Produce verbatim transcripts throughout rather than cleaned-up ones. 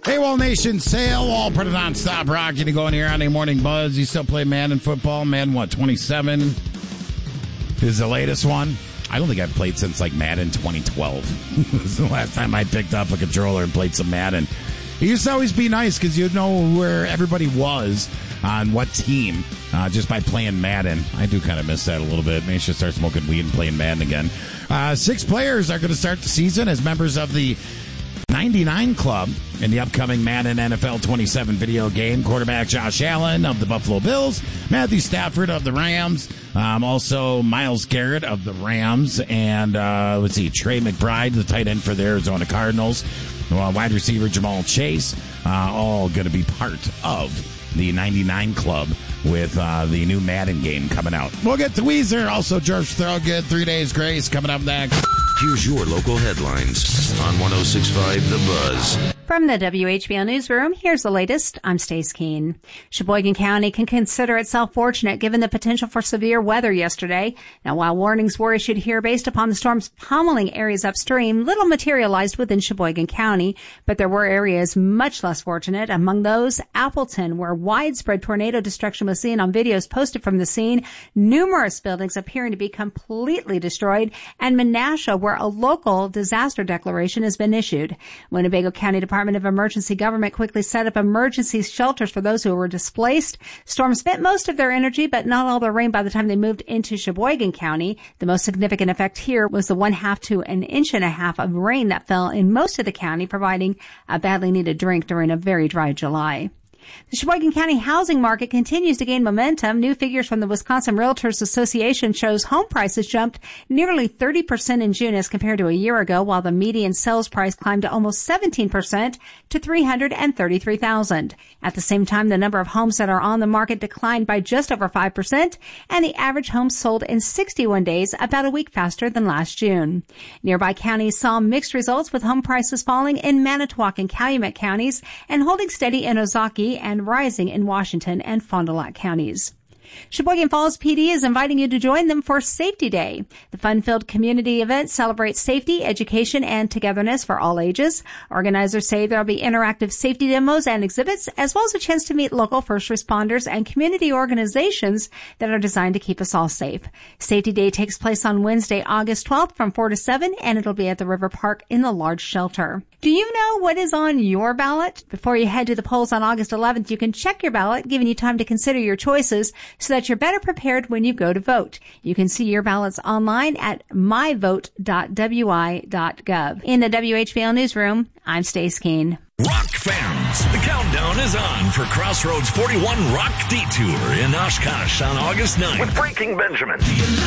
Hey, Wall Nation, Sale, all put it on Stop Rock. You go in here on a morning buzz. You still play Madden football. Madden, what, twenty-seven is the latest one. I don't think I've played since, like, Madden twenty twelve. This is the last time I picked up a controller and played some Madden. It used to always be nice because you'd know where everybody was on what team uh, just by playing Madden. I do kind of miss that a little bit. Maybe I should start smoking weed and playing Madden again. Uh, six players are going to start the season as members of the ninety-nine Club in the upcoming Madden N F L twenty-seven video game. Quarterback Josh Allen of the Buffalo Bills, Matthew Stafford of the Rams, um, also Myles Garrett of the Rams, and uh, let's see, Trey McBride, the tight end for the Arizona Cardinals, uh, wide receiver Jamal Chase, uh, all going to be part of the ninety-nine Club with uh, the new Madden game coming out. We'll get to Weezer, also George Thorogood, Three Days Grace coming up next. Here's your local headlines on one oh six point five The Buzz. From the W H B L Newsroom, here's the latest. I'm Stace Keene. Sheboygan County can consider itself fortunate given the potential for severe weather yesterday. Now, while warnings were issued here based upon the storm's pummeling areas upstream, little materialized within Sheboygan County, but there were areas much less fortunate. Among those, Appleton, where widespread tornado destruction was seen on videos posted from the scene, numerous buildings appearing to be completely destroyed, and Menasha, where a local disaster declaration has been issued. Winnebago County Department Department of Emergency Government quickly set up emergency shelters for those who were displaced. Storm spent most of their energy, but not all their rain by the time they moved into Sheboygan County. The most significant effect here was the one half to an inch and a half of rain that fell in most of the county, providing a badly needed drink during a very dry July. The Sheboygan County housing market continues to gain momentum. New figures from the Wisconsin Realtors Association shows home prices jumped nearly thirty percent in June as compared to a year ago, while the median sales price climbed to almost seventeen percent to three hundred thirty-three thousand dollars. At the same time, the number of homes that are on the market declined by just over five percent, and the average home sold in sixty-one days, about a week faster than last June. Nearby counties saw mixed results, with home prices falling in Manitowoc and Calumet counties and holding steady in Ozaukee and rising in Washington and Fond du Lac counties. Sheboygan Falls P D is inviting you to join them for Safety Day. The fun-filled community event celebrates safety, education, and togetherness for all ages. Organizers say there will be interactive safety demos and exhibits, as well as a chance to meet local first responders and community organizations that are designed to keep us all safe. Safety Day takes place on Wednesday, August twelfth from four to seven, and it'll be at the River Park in the large shelter. Do you know what is on your ballot? Before you head to the polls on August eleventh, you can check your ballot, giving you time to consider your choices so that you're better prepared when you go to vote. You can see your ballots online at my vote dot w i dot gov. In the W H B L Newsroom, I'm Stace Keene. Rock fans, the countdown is on for Crossroads forty-one Rock Detour in Oshkosh on August ninth. With Breaking Benjamin,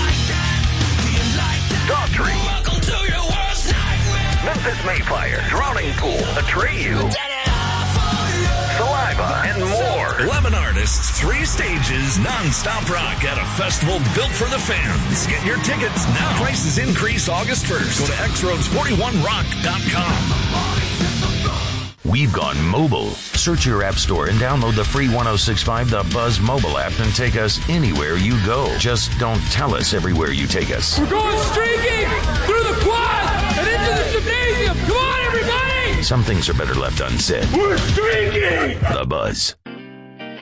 Daughtry, Memphis Mayfire, Drowning Pool, Atreyu, Saliva, and more. eleven artists, three stages, non-stop rock at a festival built for the fans. Get your tickets now. Prices increase August first. Go to x roads forty-one rock dot com. We've gone mobile. Search your app store and download the free one oh six point five The Buzz mobile app and take us anywhere you go. Just don't tell us everywhere you take us. We're going streaking through the quad and into the gymnasium. Come on, everybody! Some things are better left unsaid. We're streaking! The Buzz.